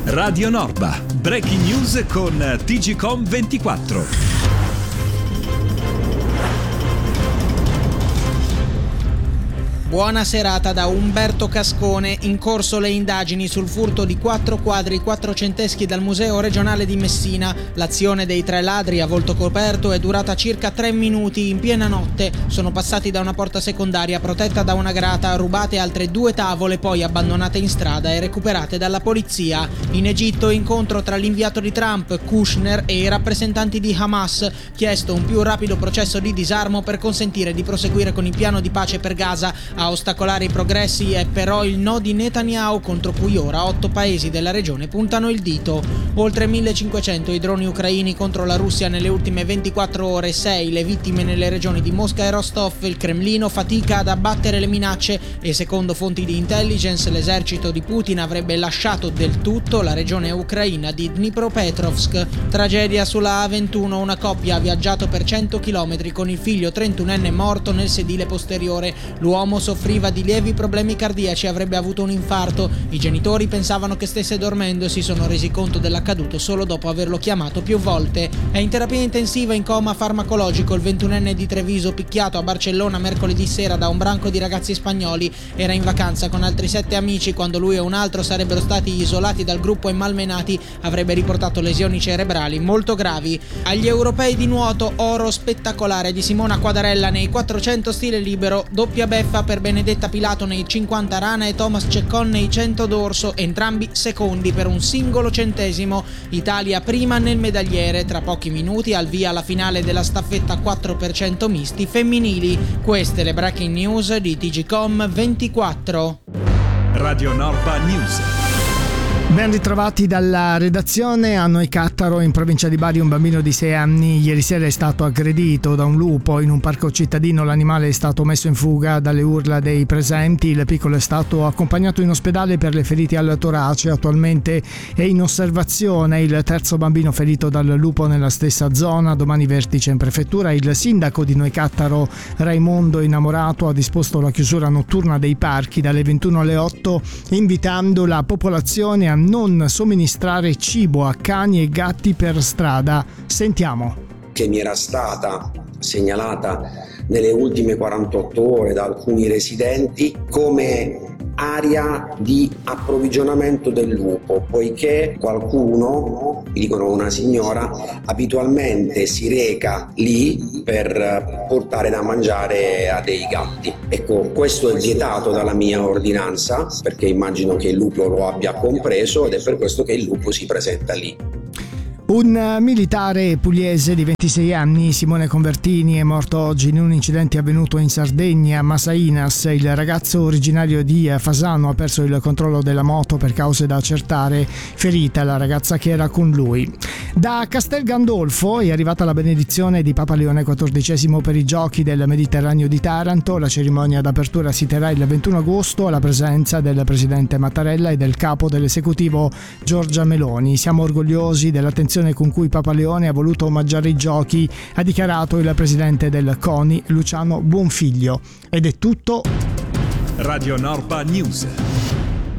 Radio Norba, breaking news con TGcom 24. Buona serata da Umberto Cascone. In corso le indagini sul furto di 4 quadri quattrocenteschi dal Museo regionale di Messina. L'azione dei 3 ladri a volto coperto è durata circa 3 minuti in piena notte. Sono passati da una porta secondaria protetta da una grata, rubate altre 2 tavole, poi abbandonate in strada e recuperate dalla polizia. In Egitto incontro tra l'inviato di Trump, Kushner, e i rappresentanti di Hamas. Chiesto un più rapido processo di disarmo per consentire di proseguire con il piano di pace per Gaza. A ostacolare i progressi è però il no di Netanyahu, contro cui ora 8 paesi della regione puntano il dito. Oltre 1500 i droni ucraini contro la Russia nelle ultime 24 ore, 6 le vittime nelle regioni di Mosca e Rostov. Il Cremlino fatica ad abbattere le minacce e secondo fonti di intelligence l'esercito di Putin avrebbe lasciato del tutto la regione ucraina di Dnipropetrovsk. Tragedia sulla A21, una coppia ha viaggiato per 100 km con il figlio 31enne morto nel sedile posteriore. L'uomo soffriva di lievi problemi cardiaci e avrebbe avuto un infarto. I genitori pensavano che stesse dormendo e si sono resi conto dell'accaduto solo dopo averlo chiamato più volte. È in terapia intensiva in coma farmacologico il 21enne di Treviso, picchiato a Barcellona mercoledì sera da un branco di ragazzi spagnoli. Era in vacanza con altri 7 amici quando lui e un altro sarebbero stati isolati dal gruppo e malmenati. Avrebbe riportato lesioni cerebrali molto gravi. Agli europei di nuoto, oro spettacolare di Simona Quadarella nei 400 stile libero, doppia beffa per Benedetta Pilato nei 50 rana e Thomas Ceccon nei 100 dorso, entrambi secondi per un singolo centesimo. Italia prima nel medagliere. Tra pochi minuti al via la finale della staffetta 4% misti femminili. Queste le breaking news di TGcom 24. Radio Norba News. Ben ritrovati dalla redazione. A Noicattaro, in provincia di Bari, un bambino di 6 anni ieri sera è stato aggredito da un lupo in un parco cittadino. L'animale è stato messo in fuga dalle urla dei presenti. Il piccolo è stato accompagnato in ospedale per le ferite al torace. Attualmente è in osservazione il terzo bambino ferito dal lupo nella stessa zona. Domani vertice in prefettura. Il sindaco di Noicattaro, Raimondo Innamorato, ha disposto la chiusura notturna dei parchi dalle 21 alle 8, invitando la popolazione a non somministrare cibo a cani e gatti per strada. Sentiamo. Che mi era stata segnalata nelle ultime 48 ore da alcuni residenti come area di approvvigionamento del lupo, poiché qualcuno, mi dicono una signora, abitualmente si reca lì per portare da mangiare a dei gatti. Ecco, questo è vietato dalla mia ordinanza, perché immagino che il lupo lo abbia compreso ed è per questo che il lupo si presenta lì. Un militare pugliese di 26 anni, Simone Convertini, è morto oggi in un incidente avvenuto in Sardegna, a Masainas. Il ragazzo originario di Fasano ha perso il controllo della moto per cause da accertare, ferita la ragazza che era con lui. Da Castel Gandolfo è arrivata la benedizione di Papa Leone XIV per i Giochi del Mediterraneo di Taranto. La cerimonia d'apertura si terrà il 21 agosto alla presenza del presidente Mattarella e del capo dell'esecutivo Giorgia Meloni. Siamo orgogliosi dell'attenzione con cui Papa Leone ha voluto omaggiare i Giochi, ha dichiarato il presidente del CONI, Luciano Buonfiglio. Ed è tutto. Radio Norba News.